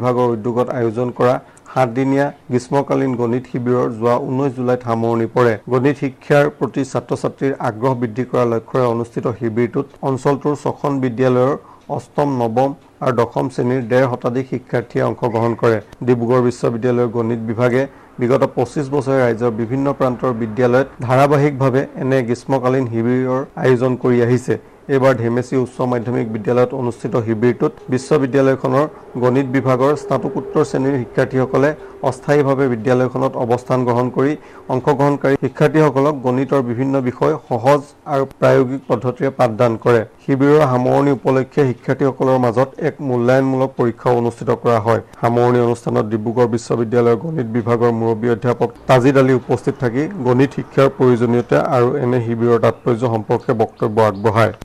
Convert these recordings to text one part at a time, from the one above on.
বিভাগৰ উদ্যোগত আয়োজন কৰা 7 দিনীয়া গ্ৰীষ্মকালীন গণিত শিবিৰৰ যোৱা 19 জুলাইত সামৰণি পৰে। গণিত শিক্ষাৰ প্ৰতি ছাত্ৰ-ছাত্ৰীৰ আগ্ৰহ বৃদ্ধি কৰাৰ লক্ষ্যৰে অনুষ্ঠিত শিবিৰটোত অঞ্চলটোৰ 6খন বিদ্যালয়ৰ অষ্টম, নৱম আৰু দশম শ্ৰেণীৰ 1.5 শতাধিক শিক্ষাৰ্থীয়ে অংশগ্ৰহণ কৰে। ডিব্ৰুগড় বিশ্ববিদ্যালয়ৰ গণিত বিভাগে বিগত 25 বছৰে ৰাজ্যৰ বিভিন্ন প্ৰান্তৰ বিদ্যালয়ত ধাৰাবাহিকভাৱে এনে গ্ৰীষ্মকালীন শিবিৰৰ আয়োজন কৰি আহিছে। এইবাৰ ধেমেচি উচ্চ মাধ্যমিক বিদ্যালয়ত অনুষ্ঠিত শিবিৰটোত বিশ্ববিদ্যালয়খনৰ গণিত বিভাগৰ স্নাতকোত্তৰ শ্ৰেণীৰ শিক্ষাৰ্থীসকলে অস্থায়ীভাৱে বিদ্যালয়খনত অৱস্থান গ্ৰহণ কৰি অংশগ্ৰহণকাৰী শিক্ষাৰ্থীসকলক গণিতৰ বিভিন্ন বিষয় সহজ আৰু প্ৰায়োগিক পদ্ধতিৰে পাঠদান কৰে। শিবিৰৰ সামৰণি উপলক্ষে শিক্ষাৰ্থীসকলৰ মাজত এক মূল্যায়নমূলক পৰীক্ষাও অনুষ্ঠিত কৰা হয়। সামৰণি অনুষ্ঠানত ডিব্ৰুগড় বিশ্ববিদ্যালয়ৰ গণিত বিভাগৰ মুৰব্বী অধ্যাপক তাজিদ আলী উপস্থিত থাকি গণিত শিক্ষাৰ প্ৰয়োজনীয়তা আৰু এনে শিবিৰৰ তাৎপৰ্য সম্পৰ্কে বক্তব্য আগবঢ়ায়।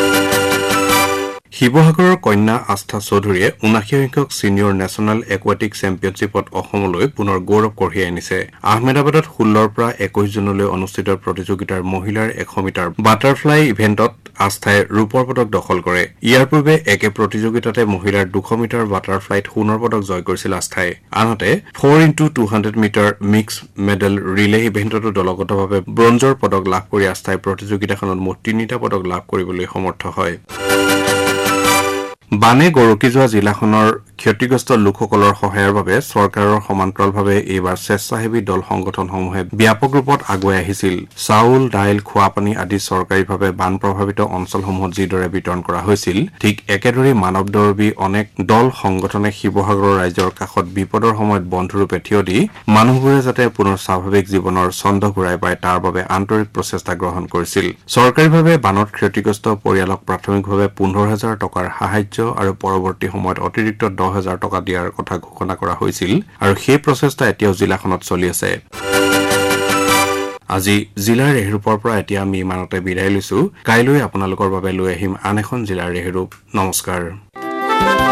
শিৱসাগৰৰ কন্যা আস্থা চৌধুৰীয়ে 79 সংখ্যক ছিনিয়ৰ নেশ্যনেল একুৱাটিক চেম্পিয়নশ্বিপত অসমলৈ পুনৰ গৌৰৱ কঢ়িয়াই আনিছে। আহমেদাবাদত 16ৰ পৰা 21 জুনলৈ অনুষ্ঠিত প্ৰতিযোগিতাৰ মহিলাৰ 100 মিটাৰ বাটাৰফ্লাই ইভেণ্টত আস্থাই ৰূপৰ পদক দখল কৰে। ইয়াৰ পূৰ্বে একে প্ৰতিযোগিতাতে মহিলাৰ 200 মিটাৰ বাটাৰফ্লাইত সোণৰ পদক জয় কৰিছিল আস্থাই। আনহাতে 4x200 metre mix medal relay ইভেণ্টতো দলগতভাৱে ব্ৰঞ্জৰ পদক লাভ কৰি আস্থাই প্ৰতিযোগিতাখনত মুঠ 3টা পদক লাভ কৰিবলৈ সমৰ্থ হয়। বানে গৰকি যোৱা জিলাখনৰ ক্ষতিগ্ৰস্ত লোকসকলৰ সহায়ৰ বাবে চৰকাৰৰ সমান্তৰালভাৱে এইবাৰ স্বেচ্ছাসেৱী দল সংগঠনসমূহে ব্যাপক ৰূপত আগুৱাই আহিছিল। চাউল, দাইল, খোৱাপানী আদি চৰকাৰীভাৱে বান প্ৰভাৱিত অঞ্চলসমূহত যিদৰে বিতৰণ কৰা হৈছিল, ঠিক একেদৰে মানৱদৰ্বী অনেক দল সংগঠনে শিৱসাগৰৰ ৰাইজৰ কাষত বিপদৰ সময়ত বন্ধুৰূপে থিয় দি মানুহবোৰে যাতে পুনৰ স্বাভাৱিক জীৱনৰ ছন্দ ঘূৰাই পায় তাৰ বাবে আন্তৰিক প্ৰচেষ্টা গ্ৰহণ কৰিছিল। চৰকাৰীভাৱে বানত ক্ষতিগ্ৰস্ত পৰিয়ালক প্ৰাথমিকভাৱে 15,000 টকাৰ সাহায্য আৰু পৰৱৰ্তী সময়ত অতিৰিক্ত 10,000 টকা দিয়াৰ কথা ঘোষণা কৰা হৈছিল আৰু সেই প্ৰচেষ্টা এতিয়াও জিলাখনত চলি আছে। আজি জিলাৰ ৰেহৰূপৰ পৰা এতিয়া আমি ইমানতে বিদায় লৈছো। কাইলৈ আপোনালোকৰ বাবে লৈ আহিম আন এখন জিলাৰ ৰেহৰূপ। নমস্কাৰ।